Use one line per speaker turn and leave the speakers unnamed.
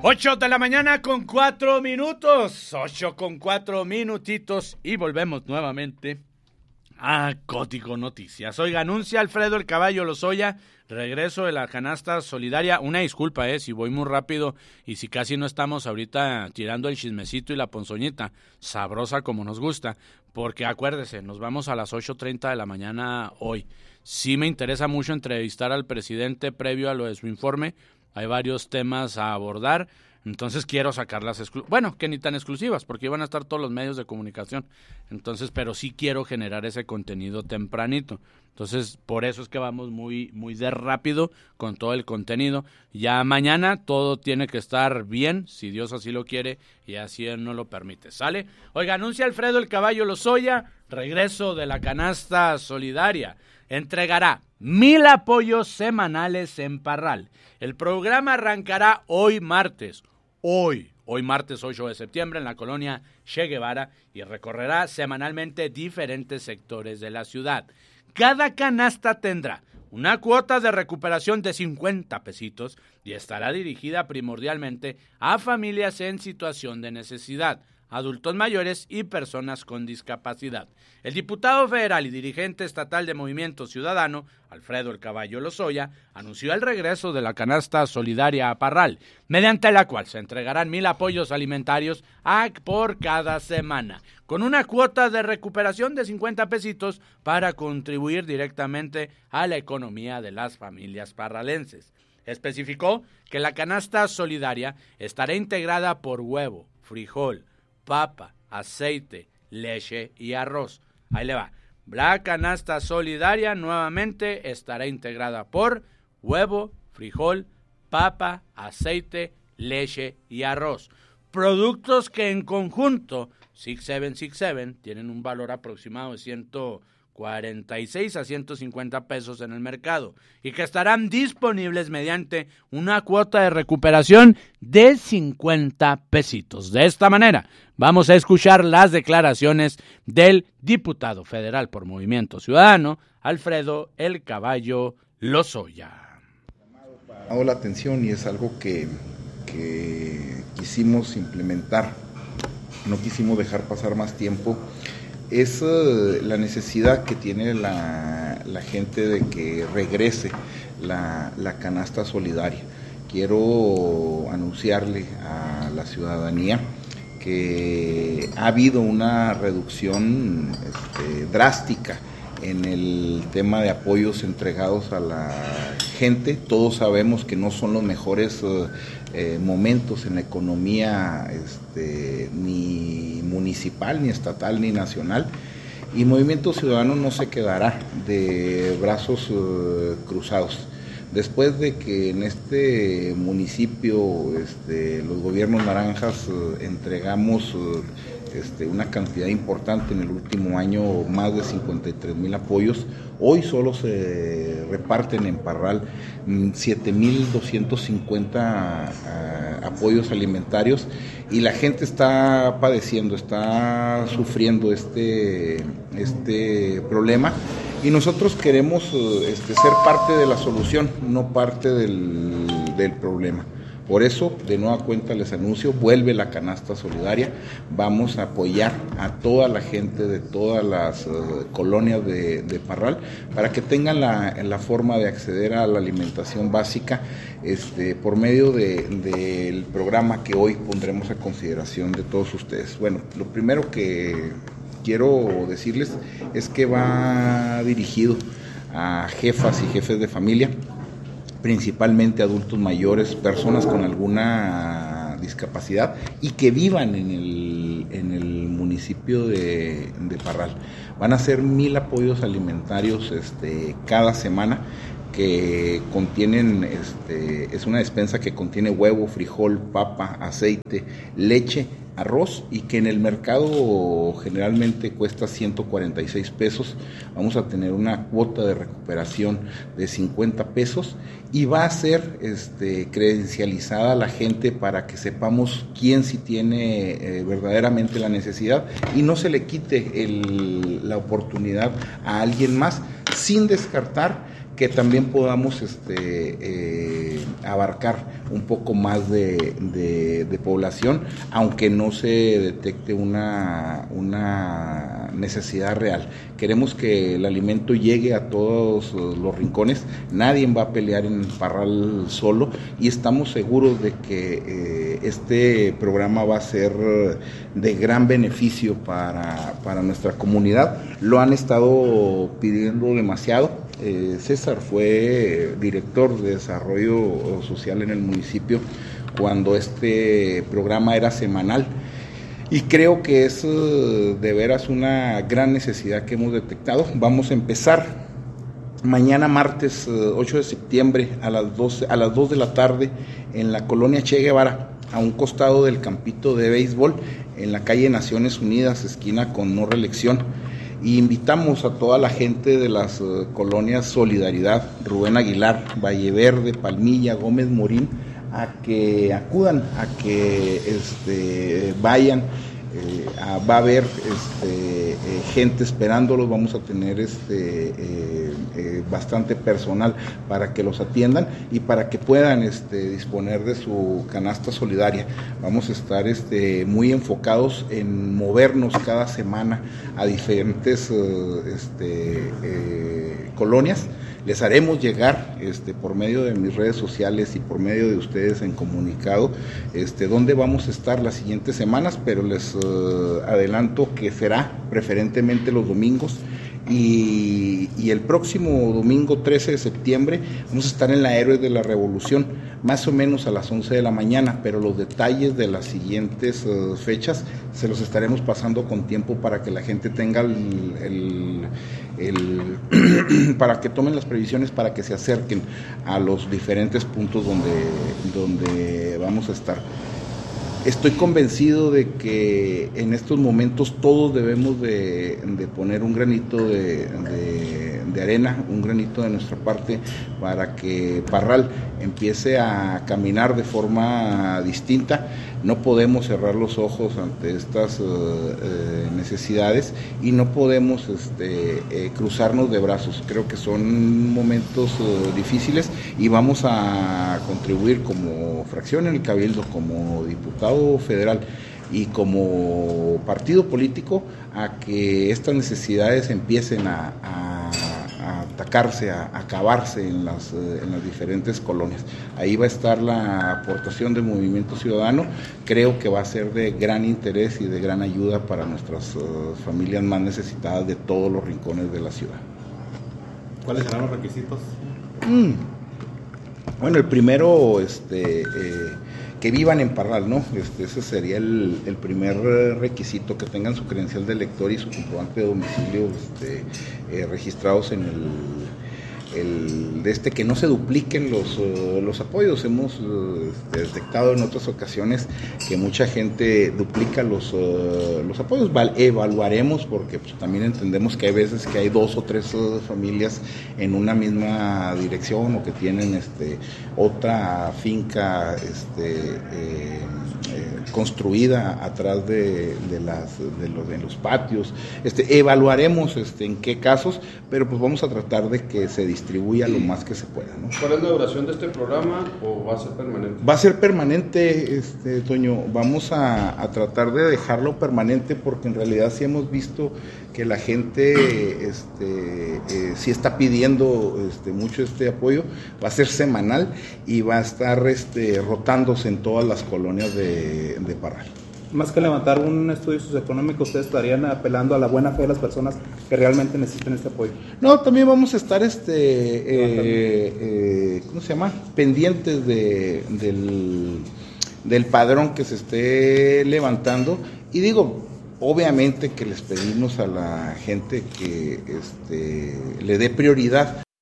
8 de la mañana con 4 minutos, 8 con 4 minutitos y volvemos nuevamente a Código Noticias. Oiga, anuncia Alfredo el Caballo Lozoya, regreso de la canasta solidaria. Una disculpa, si voy muy rápido y si casi no estamos ahorita tirando el chismecito y la ponzoñita, sabrosa como nos gusta, porque acuérdese, nos vamos a las 8:30 de la mañana hoy. Sí me interesa mucho entrevistar al presidente previo a lo de su informe. Hay varios temas a abordar, entonces quiero sacar las bueno, que ni tan exclusivas, porque iban a estar todos los medios de comunicación, entonces, pero sí quiero generar ese contenido tempranito, entonces por eso es que vamos muy de rápido con todo el contenido. Ya mañana todo tiene que estar bien, si Dios así lo quiere y así Él nos lo permite, ¿sale? Oiga, anuncia Alfredo el Caballo Lozoya, regreso de la canasta solidaria. Entregará 1,000 apoyos semanales en Parral. El programa arrancará hoy martes 8 de septiembre en la colonia Che Guevara y recorrerá semanalmente diferentes sectores de la ciudad. Cada canasta tendrá una cuota de recuperación de 50 pesitos y estará dirigida primordialmente a familias en situación de necesidad, adultos mayores y personas con discapacidad. El diputado federal y dirigente estatal de Movimiento Ciudadano, Alfredo el Caballo Lozoya, anunció el regreso de la canasta solidaria a Parral, mediante la cual se entregarán 1,000 apoyos alimentarios por cada semana, con una cuota de recuperación de 50 pesitos para contribuir directamente a la economía de las familias parralenses. Especificó que la canasta solidaria estará integrada por huevo, frijol, papa, aceite, leche y arroz. Ahí le va. La canasta solidaria nuevamente estará integrada por huevo, frijol, papa, aceite, leche y arroz. Productos que en conjunto, 6767, tienen un valor aproximado de 146 a 150 pesos en el mercado y que estarán disponibles mediante una cuota de recuperación de 50 pesitos. De esta manera, vamos a escuchar las declaraciones del diputado federal por Movimiento Ciudadano, Alfredo el Caballo Lozoya.
Ha llamado la atención y es algo que quisimos implementar, no quisimos dejar pasar más tiempo. Es la necesidad que tiene la gente de que regrese la canasta solidaria. Quiero anunciarle a la ciudadanía que ha habido una reducción drástica en el tema de apoyos entregados a la gente. Todos sabemos que no son los mejores momentos en la economía ni municipal, ni estatal, ni nacional, y Movimiento Ciudadano no se quedará de brazos cruzados. Después de que en este municipio los gobiernos naranjas entregamos una cantidad importante en el último año, más de 53,000 apoyos, hoy solo se reparten en Parral 7,250 apoyos alimentarios y la gente está padeciendo, está sufriendo este problema y nosotros queremos ser parte de la solución, no parte del problema. Por eso, de nueva cuenta les anuncio, vuelve la canasta solidaria, vamos a apoyar a toda la gente de todas las colonias de Parral para que tengan la forma de acceder a la alimentación básica por medio del programa que hoy pondremos a consideración de todos ustedes. Bueno, lo primero que quiero decirles es que va dirigido a jefas y jefes de familia, principalmente adultos mayores, personas con alguna discapacidad y que vivan en el municipio de Parral. Van a ser 1,000 apoyos alimentarios cada semana que contienen, es una despensa que contiene huevo, frijol, papa, aceite, leche, arroz y que en el mercado generalmente cuesta 146 pesos. Vamos a tener una cuota de recuperación de 50 pesos y va a ser credencializada la gente para que sepamos quién sí tiene verdaderamente la necesidad y no se le quite la oportunidad a alguien más, sin descartar que también podamos abarcar un poco más de población, aunque no se detecte una necesidad real. Queremos que el alimento llegue a todos los rincones, nadie va a pelear en Parral solo, y estamos seguros de que este programa va a ser de gran beneficio para nuestra comunidad. Lo han estado pidiendo demasiado. César fue director de desarrollo social en el municipio cuando este programa era semanal, y creo que es de veras una gran necesidad que hemos detectado. Vamos a empezar mañana martes 8 de septiembre a las 2 de la tarde en la colonia Che Guevara, a un costado del campito de béisbol, en la calle Naciones Unidas, esquina con No Reelección. Y invitamos a toda la gente de las colonias Solidaridad, Rubén Aguilar, Valle Verde, Palmilla, Gómez Morín, a que acudan, a que vayan. Va a haber gente esperándolos, vamos a tener bastante personal para que los atiendan y para que puedan disponer de su canasta solidaria. Vamos a estar muy enfocados en movernos cada semana a diferentes colonias. Les haremos llegar por medio de mis redes sociales y por medio de ustedes en comunicado dónde vamos a estar las siguientes semanas, pero les adelanto que será preferentemente los domingos, y el próximo domingo 13 de septiembre vamos a estar en la Héroes de la Revolución, más o menos a las 11 de la mañana, pero los detalles de las siguientes fechas se los estaremos pasando con tiempo para que la gente tenga para que tomen las previsiones, para que se acerquen a los diferentes puntos donde vamos a estar. Estoy convencido de que en estos momentos todos debemos de poner un granito de arena, un granito de nuestra parte, para que Parral empiece a caminar de forma distinta. No podemos cerrar los ojos ante estas necesidades, y no podemos cruzarnos de brazos. Creo que son momentos difíciles, y vamos a contribuir como fracción en el Cabildo, como diputado federal y como partido político, a que estas necesidades empiecen a atacarse, a acabarse en las diferentes colonias. Ahí va a estar la aportación del Movimiento Ciudadano. Creo que va a ser de gran interés y de gran ayuda para nuestras familias más necesitadas de todos los rincones de la ciudad.
¿Cuáles serán los requisitos?
Bueno, el primero, que vivan en Parral, ¿no? Ese sería el primer requisito, que tengan su credencial de elector y su comprobante de domicilio registrados en que no se dupliquen los apoyos. Hemos detectado en otras ocasiones que mucha gente duplica los apoyos. Evaluaremos, porque pues, también entendemos que hay veces que hay 2 o 3 familias en una misma dirección, o que tienen otra finca construida atrás de los patios. Evaluaremos en qué casos, pero pues vamos a tratar de que se distribuya lo más que se pueda, ¿no?
¿Cuál es la duración de este programa, o va a ser permanente?
Va a ser permanente, Toño. Vamos a tratar de dejarlo permanente, porque en realidad sí hemos visto que la gente sí está pidiendo mucho este apoyo. Va a ser semanal y va a estar rotándose en todas las colonias de Parral.
Más que levantar un estudio socioeconómico, ¿ustedes estarían apelando a la buena fe de las personas que realmente necesiten este apoyo?
No, también vamos a estar ¿cómo se llama? Pendientes del padrón que se esté levantando. Y digo, obviamente que les pedimos a la gente que le dé prioridad